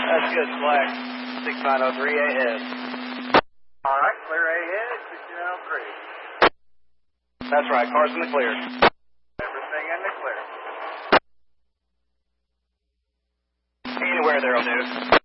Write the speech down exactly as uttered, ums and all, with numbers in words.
That's good, flag. six nine oh three ahead. All right, clear ahead, six nine oh three. That's right, car's in the clear. Everything in the clear. Anywhere there will do.